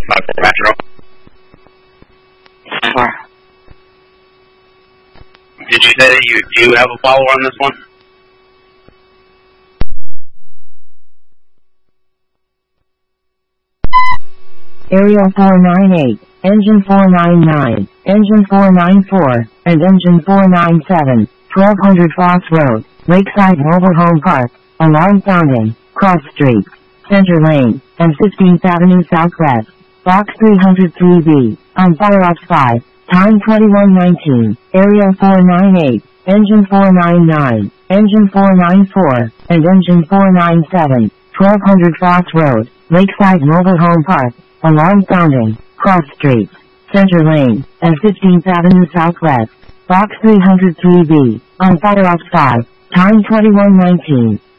5-4 Metro. Did you say that you do have a follower on this one? Area 498, Engine 499, Engine 494, and Engine 497, 1200 Fox Road, Lakeside Mobile Home Park, alarm sounding, cross streets, center lane, and 15th Avenue Southwest, Box 303B, on FireOps 5, time 21:19, Area 498, Engine 499, Engine 494, and Engine 497, 1200 Fox Road, Lakeside Mobile Home Park, alarm sounding, cross streets, center lane, and 15th Avenue Southwest, Box 303B, on FireOps 5, time 21:19.